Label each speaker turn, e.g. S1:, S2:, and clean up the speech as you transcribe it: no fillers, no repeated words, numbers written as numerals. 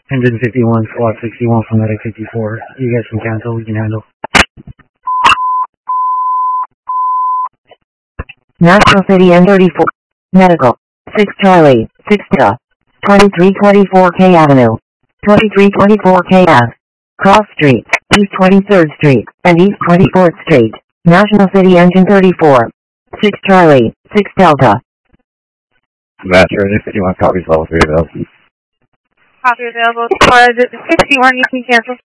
S1: Engine 51, squad 61 from medic 54. You guys can cancel, we can handle.
S2: National City N34. Medical. 6 Charlie. 6 Delta. 2324K Avenue. 2324K Ave. Cross Street. East 23rd Street. And East 24th Street. National City Engine 34. 6 Charlie. 6 Delta.
S3: Master Engine 51 copies level 3 available.
S4: Copy available. Squad 61, you can cancel.